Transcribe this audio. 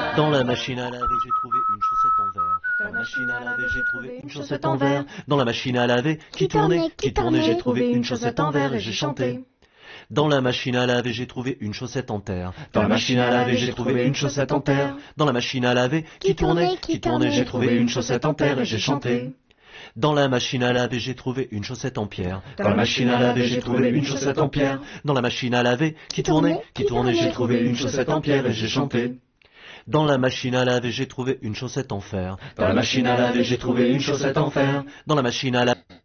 Dans la machine à laver, j'ai trouvé une chaussette en verre. Dans la machine à laver, j'ai trouvé une chaussette en verre. Dans la machine à laver, qui tournait, j'ai trouvé une chaussette en verre et j'ai chanté. Dans la machine à laver, j'ai trouvé une chaussette en terre. Dans la machine à laver, j'ai trouvé une chaussette en terre. Dans la machine à laver, qui tournait, j'ai trouvé une chaussette en terre et j'ai chanté. Dans la machine à laver, j'ai trouvé une chaussette en pierre. Dans la machine à laver, j'ai trouvé une chaussette en pierre. Dans la machine à laver, qui tournait, j'ai trouvé une chaussette en pierre et j'ai chanté. Dans la machine à laver, j'ai trouvé une chaussette en fer. Dans la machine à laver, j'ai trouvé une chaussette en fer. Dans la machine à laver,